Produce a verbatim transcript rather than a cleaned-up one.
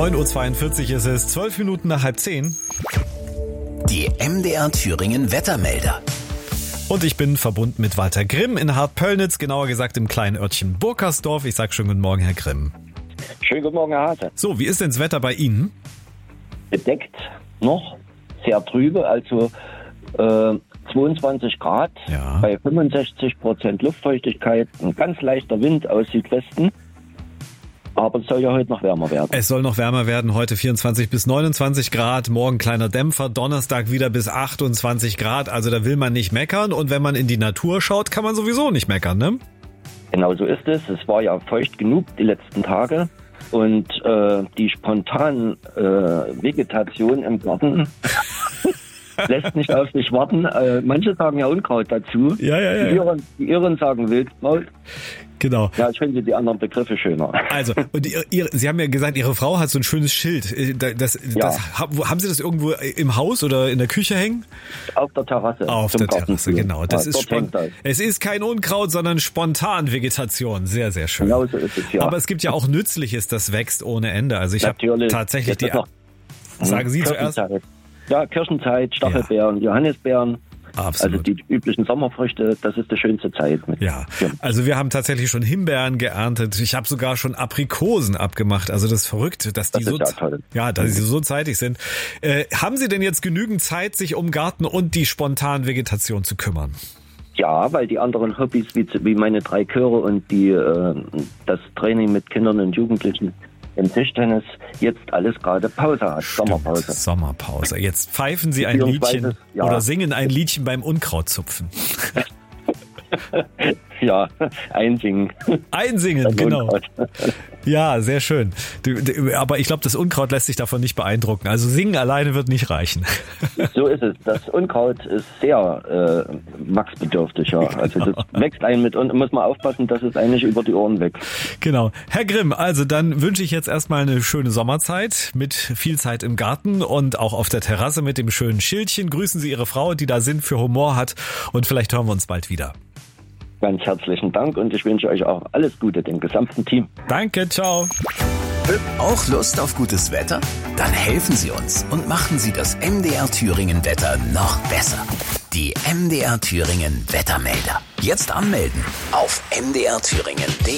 neun Uhr zweiundvierzig ist es, zwölf Minuten nach halb zehn. Die M D R Thüringen Wettermelder. Und ich bin verbunden mit Walter Grimm in Hartpöllnitz, genauer gesagt im kleinen Örtchen Burkersdorf. Ich sag schönen guten Morgen, Herr Grimm. Schönen guten Morgen, Herr Hase. So, wie ist denn das Wetter bei Ihnen? Bedeckt noch, sehr trübe, also äh, zweiundzwanzig Grad, Ja. bei fünfundsechzig Prozent Luftfeuchtigkeit, ein ganz leichter Wind aus Südwesten. Aber es soll ja heute noch wärmer werden. Es soll noch wärmer werden, heute vierundzwanzig bis neunundzwanzig Grad, morgen kleiner Dämpfer, Donnerstag wieder bis achtundzwanzig Grad, also da will man nicht meckern und wenn man in die Natur schaut, kann man sowieso nicht meckern, ne? Genau so ist es. Es war ja feucht genug die letzten Tage und äh, die spontane äh, Vegetation im Garten lässt nicht auf sich warten. Äh, manche sagen ja Unkraut dazu. Ja, ja, ja. Die Iren, die Iren sagen Wildkraut. Genau. Ja, ich finde die anderen Begriffe schöner. Also, und ihr, ihr, Sie haben ja gesagt, Ihre Frau hat so ein schönes Schild. Das, das, Ja. das, haben Sie das irgendwo im Haus oder in der Küche hängen? Auf der Terrasse. Auf zum der Gartenflur. Terrasse, genau. Das ja, ist dort spon- hängt das. Es ist kein Unkraut, sondern Spontanvegetation. Sehr, sehr schön. Genau so ist es, ja. Aber es gibt ja auch Nützliches, das wächst ohne Ende. Also ich habe Natürlich. tatsächlich Jetzt die... ist noch- Sagen Sie zuerst? Kirschenzeit. Ja, Kirschenzeit, Stachelbeeren, Johannisbeeren. Also Absolut. die üblichen Sommerfrüchte, das ist die schönste Zeit. Mit Ja, Ja. also wir haben tatsächlich schon Himbeeren geerntet. Ich habe sogar schon Aprikosen abgemacht. Also das ist verrückt, dass die Das so ist ja toll. ja, dass sie so zeitig sind. Äh, haben Sie denn jetzt genügend Zeit, sich um Garten und die spontane Vegetation zu kümmern? Ja, weil die anderen Hobbys, wie, wie meine drei Chöre und die äh, das Training mit Kindern und Jugendlichen im Tischtennis, jetzt alles gerade Pause hat, Sommerpause. Sommerpause. Jetzt pfeifen Sie ein Beziehungsweise, Liedchen ja. oder singen ein Liedchen beim Unkrautzupfen. Ja, einsingen. Einsingen, Das genau. Unkraut. Ja, sehr schön. Du, du, aber ich glaube, das Unkraut lässt sich davon nicht beeindrucken. Also singen alleine wird nicht reichen. So ist es. Das Unkraut ist sehr äh, wachsbedürftig. Ja. Also das wächst einen mit und muss man aufpassen, dass es eigentlich über die Ohren wächst. Genau. Herr Grimm, also dann wünsche ich jetzt erstmal eine schöne Sommerzeit mit viel Zeit im Garten und auch auf der Terrasse mit dem schönen Schildchen. Grüßen Sie Ihre Frau, die da Sinn für Humor hat und vielleicht hören wir uns bald wieder. Ganz herzlichen Dank und ich wünsche euch auch alles Gute, dem gesamten Team. Danke, ciao. Auch Lust auf gutes Wetter? Dann helfen Sie uns und machen Sie das M D R Thüringen Wetter noch besser. Die M D R Thüringen Wettermelder. Jetzt anmelden auf m d r thüringen punkt d e.